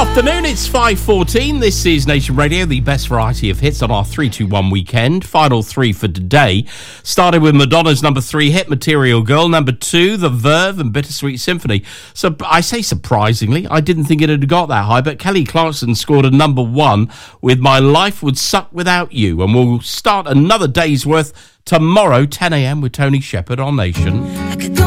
Afternoon, it's 5:14. This is Nation Radio, the best variety of hits on our 3-2-1 weekend. Final three for today. Started with Madonna's number 3 hit, Material Girl. Number 2, The Verve and Bittersweet Symphony. So I say surprisingly, I didn't think it had got that high, but Kelly Clarkson scored a number 1 with My Life Would Suck Without You. And we'll start another day's worth tomorrow, 10 a.m. with Tony Shepherd on Nation.